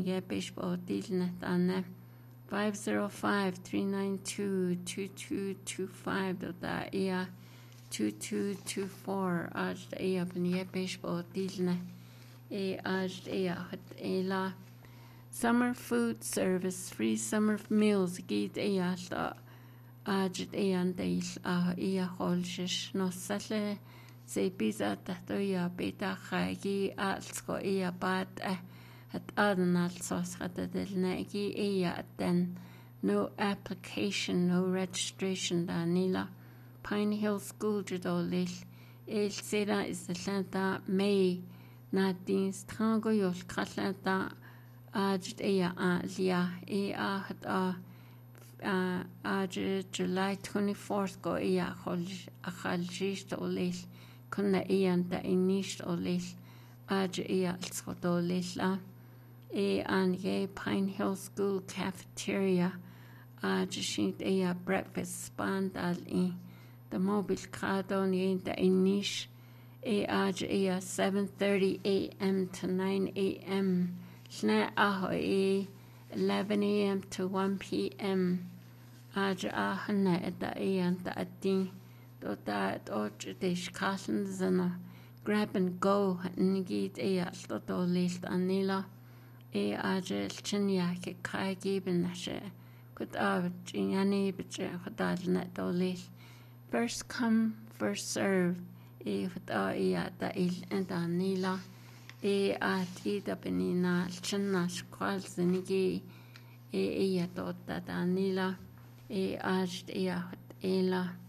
ge baseball dilna tane 505-392-2225 da ia 2224 aj ia bnie baseball dilna aj ia hat ela summer food service free summer meals gid ia da aj ia deil ia holshish no salle se pizza tahto ia beta khagi alsko ia bat at adnal sos khatadelna gi ia then no application no registration da nila Pine Hill School judolil el sera is the lanta May na dins trango yol khalanta aj ia lia hat July 24th go ia khol akhaljist olil kunna ian da inish olil aj ia alskodolil an ye Pine Hill School cafeteria shint ia breakfast span al the mobile cardon in the inish aj ia 7:30 a.m. to 9 a.m. Sna aho 11 a.m. to 1 p.m. aj ahna da ian da adin do da dish carton zana grab and go ngid ia to list anila aj chinya ke kai giben nashe could yani biche khadalna do list first come first serve da ia da il and anila at da benina chinna squal zinigi ia do da anila aj ia ela